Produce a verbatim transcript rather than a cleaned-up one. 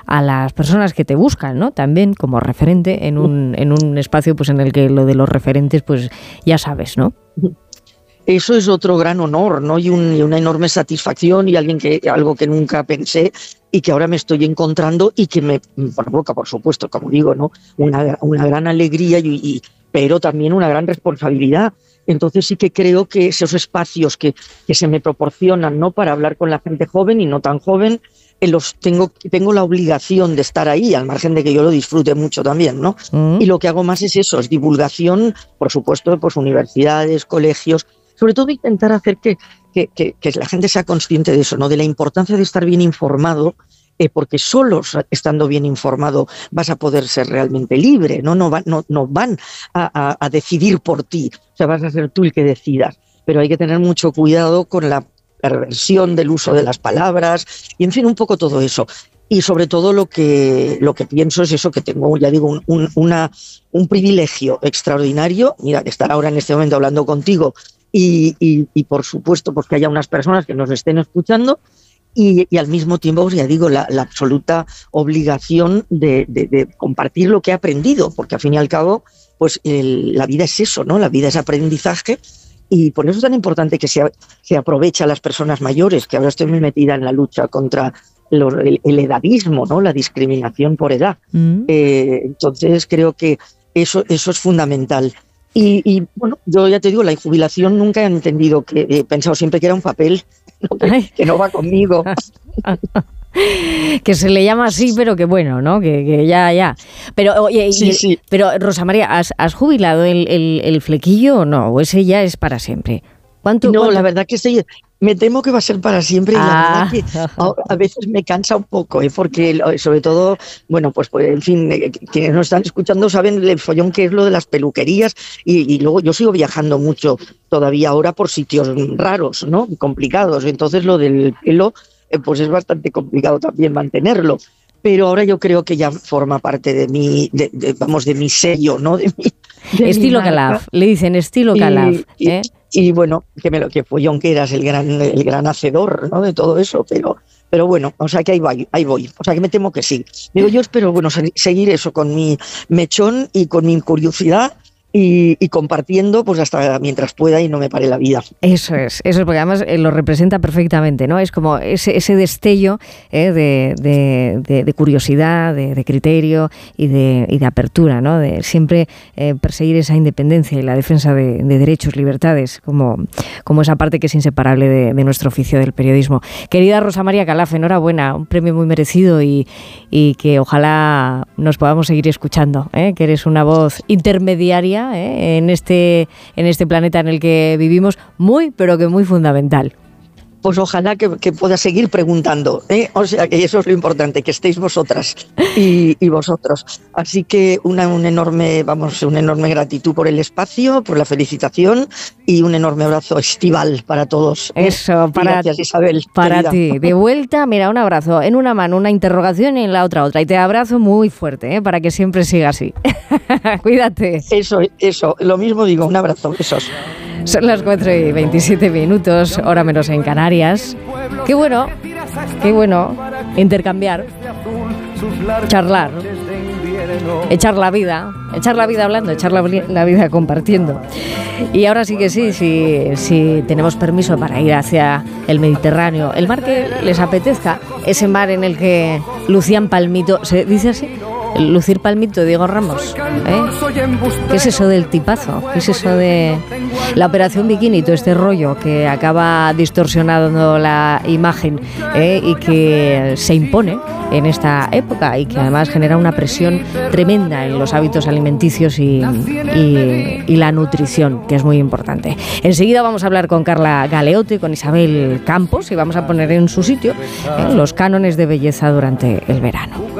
a las personas que te buscan, ¿no? También como referente en un, en un espacio pues en el que lo de los referentes, pues ya sabes, ¿no? Eso es otro gran honor, ¿no? Y, un, y una enorme satisfacción y alguien que, algo que nunca pensé y que ahora me estoy encontrando y que me provoca, por supuesto, como digo, ¿no? Una, una gran alegría, y, y, pero también una gran responsabilidad. Entonces sí que creo que esos espacios que, que se me proporcionan, ¿no? Para hablar con la gente joven y no tan joven, eh, los tengo, tengo la obligación de estar ahí, al margen de que yo lo disfrute mucho también, ¿no? Mm. Y lo que hago más es eso, es divulgación, por supuesto, pues universidades, colegios, sobre todo intentar hacer que, que, que, que la gente sea consciente de eso, ¿no? De la importancia de estar bien informado, eh, porque solo estando bien informado vas a poder ser realmente libre, ¿no? No, va, no, no van a, a, a decidir por ti, o sea, vas a ser tú el que decidas, pero hay que tener mucho cuidado con la perversión del uso de las palabras y, en fin, un poco todo eso. Y sobre todo lo que, lo que pienso es eso, que tengo, ya digo, un, un, una, un privilegio extraordinario, mira, de estar ahora en este momento hablando contigo. Y, y, y por supuesto pues que haya unas personas que nos estén escuchando y, y al mismo tiempo, pues ya digo, la, la absoluta obligación de, de, de compartir lo que he aprendido, porque al fin y al cabo pues el, la vida es eso, ¿no? La vida es aprendizaje, y por eso es tan importante que se, se aproveche a las personas mayores, que ahora estoy muy metida en la lucha contra los, el, el edadismo, ¿no? La discriminación por edad. Mm. Eh, entonces creo que eso, eso es fundamental. Y, y bueno, yo ya te digo, la jubilación nunca he entendido, que he pensado siempre que era un papel, ¿no? que, que no va conmigo. Que se le llama así, pero que bueno, ¿no? Que, que ya, ya. Pero, oye, sí, y, sí. Pero Rosa María, ¿has, has jubilado el, el, el flequillo o no? ¿O ese ya es para siempre? ¿Cuánto, no, cuánto? La verdad que sí, me temo que va a ser para siempre, y ah. la verdad que a, a veces me cansa un poco, ¿eh? Porque sobre todo, bueno, pues, pues en fin, eh, quienes nos están escuchando saben el follón que es lo de las peluquerías, y, y luego yo sigo viajando mucho todavía ahora por sitios raros, ¿no? Complicados, entonces lo del pelo eh, pues es bastante complicado también mantenerlo. Pero ahora yo creo que ya forma parte de mi, de, de, vamos, de mi sello, ¿no? De mi, de estilo Calaf, le dicen estilo Calaf, ¿eh? Y, y bueno, que me lo que follón que eras el gran, el gran hacedor, ¿no? De todo eso, pero, pero bueno, o sea que ahí voy, ahí voy, o sea que me temo que sí. Digo, yo espero, bueno, seguir eso con mi mechón y con mi curiosidad. Y, y compartiendo pues hasta mientras pueda y no me pare la vida. Eso es, eso es, porque además eh, lo representa perfectamente, ¿no? Es como ese, ese destello eh, de, de, de, de curiosidad, de, de criterio y de, y de apertura, ¿no? De siempre eh, perseguir esa independencia y la defensa de, de derechos, libertades, como, como esa parte que es inseparable de, de nuestro oficio del periodismo. Querida Rosa María Calaf, enhorabuena, un premio muy merecido, y, y que ojalá nos podamos seguir escuchando, ¿eh? Que eres una voz intermediaria ¿eh? en este en este planeta en el que vivimos, muy pero que muy fundamental. Pues ojalá que, que pueda seguir preguntando, ¿eh? O sea que eso es lo importante, que estéis vosotras y, y vosotros. Así que una, un enorme, vamos, una enorme gratitud por el espacio, por la felicitación, y un enorme abrazo estival para todos. ¿eh? Eso, para, gracias, Isabel. Para ti. De vuelta, mira, un abrazo. En una mano una interrogación y en la otra otra. Y te abrazo muy fuerte, ¿eh? Para que siempre siga así. Cuídate. Eso, eso. Lo mismo digo, un abrazo. Besos. Son las cuatro y veintisiete minutos, hora menos en Canarias. Qué bueno, qué bueno intercambiar, charlar, echar la vida, echar la vida hablando, echar la, la vida compartiendo. Y ahora sí que sí, sí, sí tenemos permiso para ir hacia el Mediterráneo, el mar que les apetezca, ese mar en el que lucían palmito, ¿se dice así? Lucir palmito, Diego Ramos, ¿eh? ¿Qué es eso del tipazo? ¿Qué es eso de la operación bikini? Todo este rollo que acaba distorsionando la imagen, ¿eh? Y que se impone en esta época, y que además genera una presión tremenda en los hábitos alimenticios y, y, y la nutrición, que es muy importante. Enseguida vamos a hablar con Carla Galeote, con Isabel Campos, y vamos a poner en su sitio, ¿eh? los cánones de belleza durante el verano.